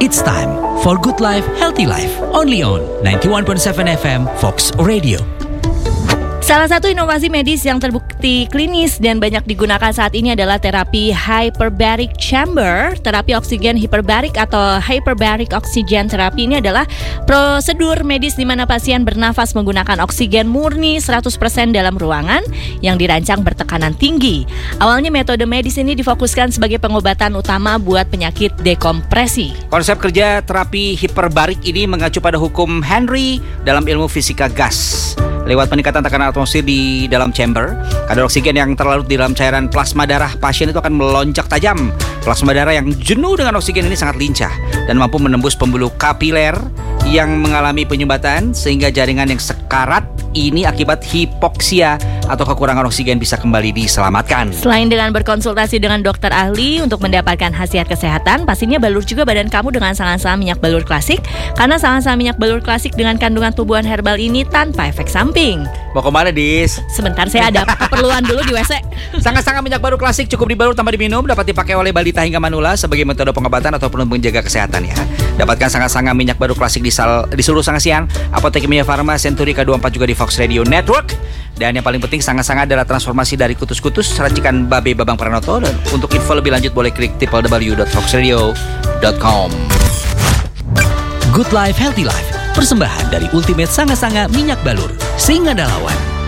It's time for Good Life, Healthy Life. Only on 91.7 FM Fox Radio. Salah satu inovasi medis yang terbukti klinis dan banyak digunakan saat ini adalah terapi hyperbaric chamber. Terapi oksigen hiperbaric atau hyperbaric oxygen terapi ini adalah prosedur medis di mana pasien bernafas menggunakan oksigen murni 100% dalam ruangan yang dirancang bertekanan tinggi. Awalnya metode medis ini difokuskan sebagai pengobatan utama buat penyakit dekompresi. Konsep kerja terapi hiperbarik ini mengacu pada hukum Henry dalam ilmu fisika gas. Lewat peningkatan tekanan atmosfer di dalam chamber, kadar oksigen yang terlarut di dalam cairan plasma darah pasien itu akan melonjak tajam. Plasma darah yang jenuh dengan oksigen ini sangat lincah dan mampu menembus pembuluh kapiler yang mengalami penyumbatan sehingga jaringan yang sekarat ini akibat hipoksia atau kekurangan oksigen bisa kembali diselamatkan. Selain dengan berkonsultasi dengan dokter ahli untuk mendapatkan khasiat kesehatan, pastinya balur juga badan kamu dengan sangan-sangan minyak balur klasik. Karena sangan-sangan minyak balur klasik dengan kandungan tubuhan herbal ini tanpa efek samping. Mau kemana, Dis? Sebentar, saya ada keperluan dulu di WC. Sangat-sangat minyak balur klasik cukup dibalur tanpa diminum, dapat dipakai oleh balita hingga manula sebagai metode pengobatan ataupun menjaga kesehatan ya. Dapatkan sangat-sangat minyak balur klasik di seluruh Sangasian, Apotek Kimia Farma, Century K24 juga di Fox Radio Network. Dan yang paling penting sangat-sangat adalah transformasi dari kutus-kutus racikan Babe Babang Pranoto. Dan untuk info lebih lanjut boleh klik www.foxradio.com. Good Life, Healthy Life. Persembahan dari Ultimate Sanga-Sanga Minyak Balur. Sing ada lawan.